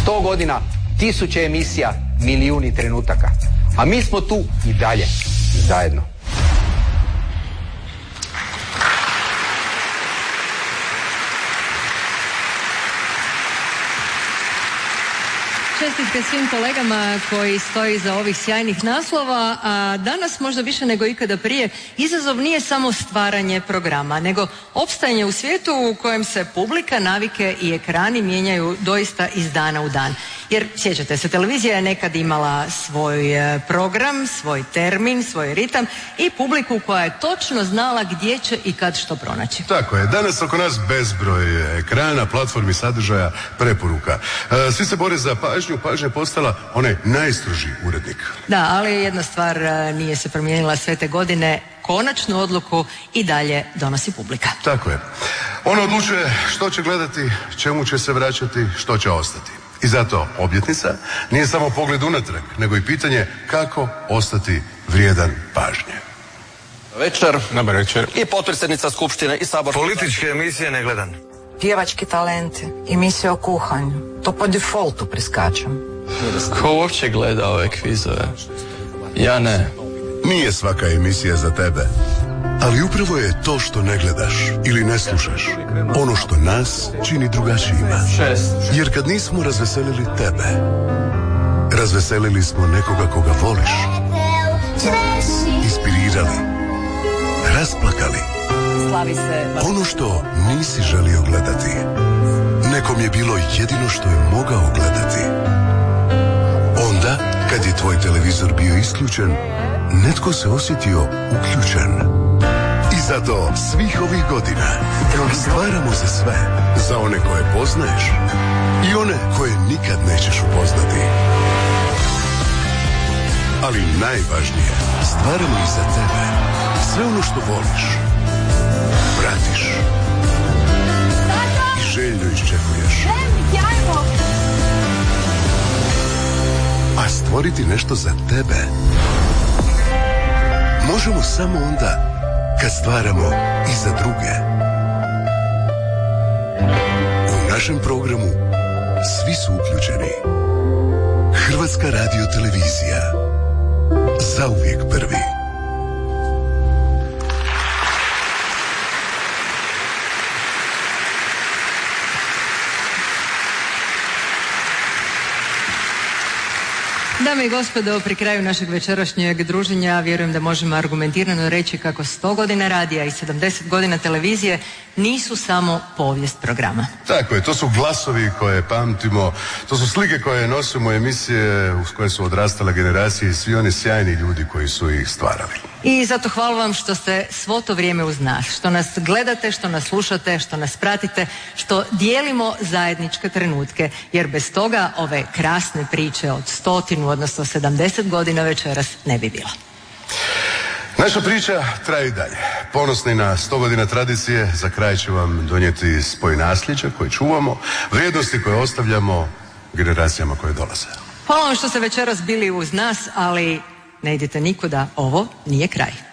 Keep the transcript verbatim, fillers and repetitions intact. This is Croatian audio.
sto godina, tisuće emisija, milijuni trenutaka. A mi smo tu i dalje, zajedno. Čestitke svim kolegama koji stoji za ovih sjajnih naslova, a danas možda više nego ikada prije izazov nije samo stvaranje programa, nego opstajanje u svijetu u kojem se publika, navike i ekrani mijenjaju doista iz dana u dan. Jer sjećate se, televizija je nekad imala svoj program, svoj termin, svoj ritam i publiku koja je točno znala gdje će i kad što pronaći. Tako je, danas oko nas bezbroj ekrana, platformi, sadržaja, preporuka. Svi se bore za pažnju, pažnja je postala onaj najstrožiji urednik. Da, ali jedna stvar nije se promijenila sve te godine. Konačnu odluku i dalje donosi publika. Tako je. Ona odlučuje što će gledati, čemu će se vraćati, što će ostati. I zato obljetnica nije samo pogled unatrag, nego i pitanje kako ostati vrijedan pažnje. Večer. Dobar večer. I potpredsjednica Skupštine i Sabor. Političke emisije ne gledam. Pjevački talenti, emisije o kuhanju. To po defaultu preskačem. Ko uopće gleda ove kvizove? Ja ne. Nije svaka emisija za tebe, ali upravo je to što ne gledaš ili ne slušaš ono što nas čini drugačijima. Jer kad nismo razveselili tebe, razveselili smo nekoga koga voliš, inspirirali, rasplakali. Slavi se. Ono što nisi želio gledati, nekom je bilo jedino što je mogao gledati. Onda, kad je tvoj televizor bio isključen, netko se osjetio uključen. I zato svih ovih godina stvaramo za sve, za one koje poznaješ i one koje nikad nećeš upoznati. Ali najvažnije, stvaramo i za tebe sve ono što voliš, pratiš i željno iščekuješ. A stvoriti nešto za tebe možemo samo onda kad stvaramo i za druge. U našem programu svi su uključeni. Hrvatska radiotelevizija. Zauvijek prvi. Dame i gospodo, pri kraju našeg večerašnjeg druženja vjerujem da možemo argumentirano reći kako sto godina radija i sedamdeset godina televizije nisu samo povijest programa. Tako je, to su glasovi koje pamtimo, to su slike koje nosimo, emisije uz koje su odrastale generacije i svi oni sjajni ljudi koji su ih stvarali. I zato hvala vam što ste svo to vrijeme uz nas, što nas gledate, što nas slušate, što nas pratite, što dijelimo zajedničke trenutke, jer bez toga ove krasne priče od stotinu, odnosno sedamdeset godina večeras ne bi bilo. Naša priča traje i dalje. Ponosni na sto godina tradicije, za kraj ću vam donijeti spoj nasljeđa koje čuvamo, vrijednosti koje ostavljamo generacijama koje dolaze. Hvala vam što ste večeras bili uz nas, ali ne idite nikuda, ovo nije kraj.